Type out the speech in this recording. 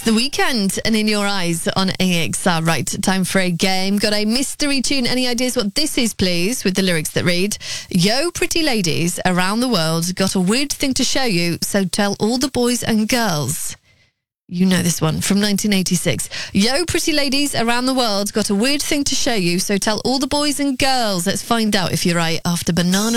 The Weekend and In Your Eyes on AXR. Right, time for a game. Got a mystery tune. Any ideas what this is, please? With the lyrics that read, yo, pretty ladies around the world, got a weird thing to show you, so tell all the boys and girls. You know this one from 1986. Yo, pretty ladies around the world, got a weird thing to show you, so tell all the boys and girls. Let's find out if you're right after Banana